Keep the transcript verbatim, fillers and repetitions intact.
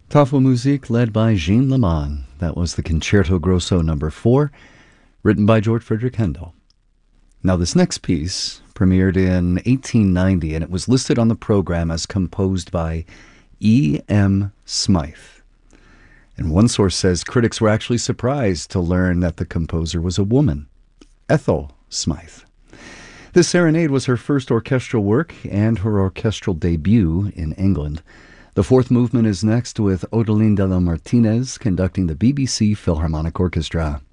Tafelmusik led by Jean Leman. That was the Concerto Grosso number four, written by George Frederick Handel. Now this next piece premiered in eighteen ninety, and it was listed on the program as composed by E M Smythe. And one source says critics were actually surprised to learn that the composer was a woman, Ethel Smythe. This serenade was her first orchestral work and her orchestral debut in England. The fourth movement is next, with Odeline de la Martinez conducting the B B C Philharmonic Orchestra.